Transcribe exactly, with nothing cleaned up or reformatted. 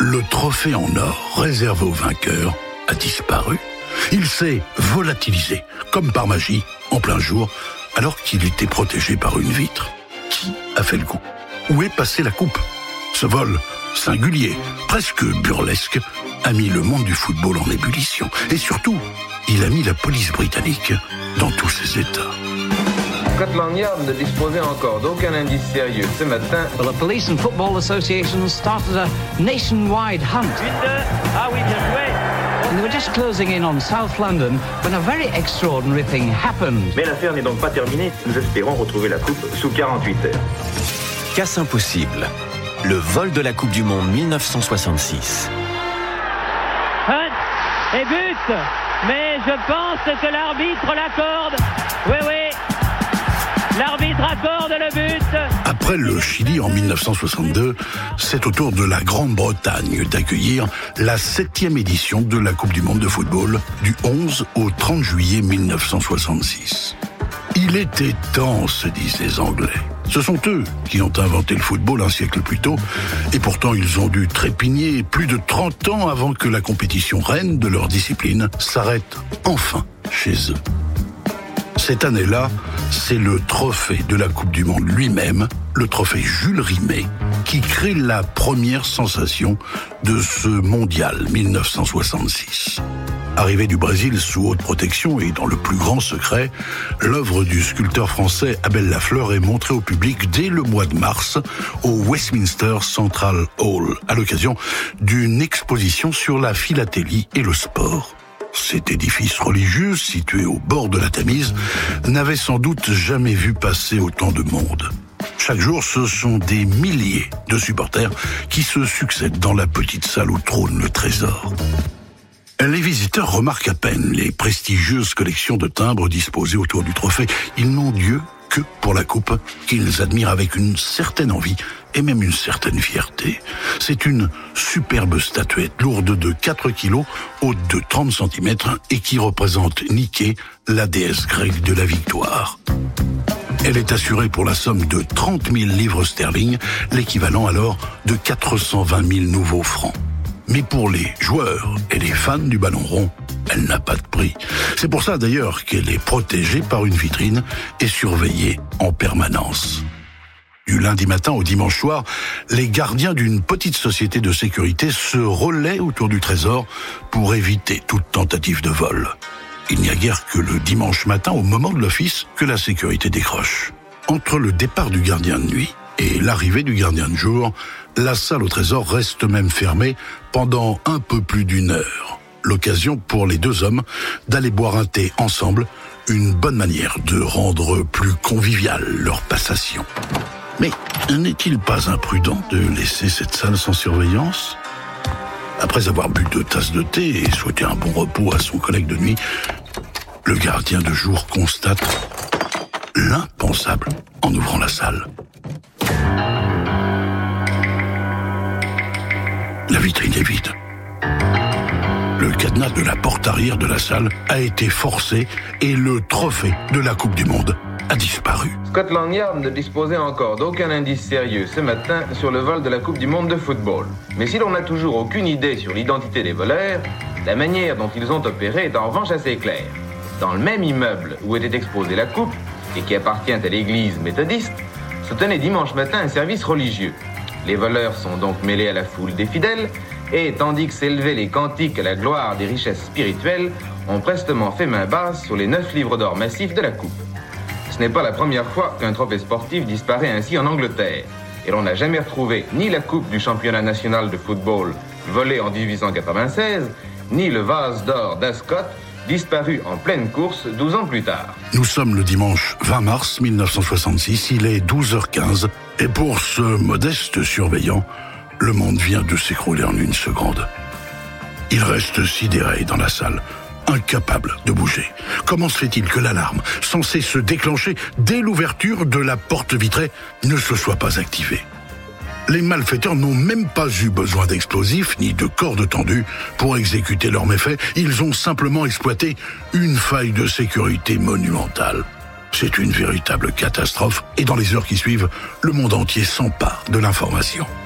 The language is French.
le trophée en or réservé aux vainqueurs a disparu. Il s'est volatilisé, comme par magie, en plein jour, alors qu'il était protégé par une vitre. Qui a fait le coup? Où est passée la coupe? Ce vol singulier, presque burlesque, a mis le monde du football en ébullition. Et surtout, il a mis la police britannique dans tous ses états. Scotland Yard ne disposait encore d'aucun indice sérieux ce matin. Well, the Police and Football Association started a nationwide hunt. Ah oui, bien joué. And they were just closing in on South London when a very extraordinary thing happened. Mais l'affaire n'est donc pas terminée. Nous espérons retrouver la coupe sous quarante-huit heures. Casse impossible. Le vol de la Coupe du Monde dix-neuf cent soixante-six. Hunt et but. Mais je pense que l'arbitre l'accorde. Oui, oui. L'arbitre accorde le but. Après le Chili en dix-neuf cent soixante-deux, c'est au tour de la Grande-Bretagne d'accueillir la septième édition de la Coupe du Monde de football du onze au trente juillet dix-neuf cent soixante-six. Il était temps, se disent les Anglais. Ce sont eux qui ont inventé le football un siècle plus tôt, et pourtant ils ont dû trépigner plus de trente ans avant que la compétition reine de leur discipline s'arrête enfin chez eux. Cette année-là, c'est le trophée de la Coupe du Monde lui-même, le trophée Jules Rimet, qui crée la première sensation de ce mondial dix-neuf cent soixante-six. Arrivé du Brésil sous haute protection et dans le plus grand secret, l'œuvre du sculpteur français Abel Lafleur est montrée au public dès le mois de mars au Westminster Central Hall, à l'occasion d'une exposition sur la philatélie et le sport. Cet édifice religieux, situé au bord de la Tamise, n'avait sans doute jamais vu passer autant de monde. Chaque jour, ce sont des milliers de supporters qui se succèdent dans la petite salle où trône le trésor. Les visiteurs remarquent à peine les prestigieuses collections de timbres disposées autour du trophée. Ils n'ont Dieu que pour la coupe, qu'ils admirent avec une certaine envie et même une certaine fierté. C'est une superbe statuette lourde de quatre kilos, haute de trente centimètres et qui représente Nike, la déesse grecque de la victoire. Elle est assurée pour la somme de trente mille livres sterling, l'équivalent alors de quatre cent vingt mille nouveaux francs. Mais pour les joueurs et les fans du ballon rond, elle n'a pas de prix. C'est pour ça d'ailleurs qu'elle est protégée par une vitrine et surveillée en permanence. Du lundi matin au dimanche soir, les gardiens d'une petite société de sécurité se relaient autour du trésor pour éviter toute tentative de vol. Il n'y a guère que le dimanche matin, au moment de l'office, que la sécurité décroche. Entre le départ du gardien de nuit et l'arrivée du gardien de jour, la salle au trésor reste même fermée pendant un peu plus d'une heure. L'occasion pour les deux hommes d'aller boire un thé ensemble, une bonne manière de rendre plus conviviale leur passation. Mais n'est-il pas imprudent de laisser cette salle sans surveillance ? Après avoir bu deux tasses de thé et souhaité un bon repos à son collègue de nuit, le gardien de jour constate l'impensable en ouvrant la salle. La vitrine est vide. Le cadenas de la porte arrière de la salle a été forcé et le trophée de la Coupe du Monde a disparu. Scotland Yard ne disposait encore d'aucun indice sérieux ce matin sur le vol de la Coupe du Monde de football. Mais si l'on n'a toujours aucune idée sur l'identité des voleurs, la manière dont ils ont opéré est en revanche assez claire. Dans le même immeuble où était exposée la coupe, et qui appartient à l'église méthodiste, se tenait dimanche matin un service religieux. Les voleurs sont donc mêlés à la foule des fidèles, et tandis que s'élevaient les cantiques à la gloire des richesses spirituelles, ont prestement fait main basse sur les neuf livres d'or massifs de la coupe. Ce n'est pas la première fois qu'un trophée sportif disparaît ainsi en Angleterre. Et l'on n'a jamais retrouvé ni la coupe du championnat national de football volée en dix-huit cent quatre-vingt-seize, ni le vase d'or d'Ascot, disparu en pleine course douze ans plus tard. Nous sommes le dimanche vingt mars dix-neuf cent soixante-six, il est douze heures quinze, et pour ce modeste surveillant, le monde vient de s'écrouler en une seconde. Il reste sidéré dans la salle, incapable de bouger. Comment se fait-il que l'alarme, censée se déclencher dès l'ouverture de la porte vitrée, ne se soit pas activée ? Les malfaiteurs n'ont même pas eu besoin d'explosifs ni de cordes tendues pour exécuter leurs méfaits. Ils ont simplement exploité une faille de sécurité monumentale. C'est une véritable catastrophe et dans les heures qui suivent, le monde entier s'empare de l'information.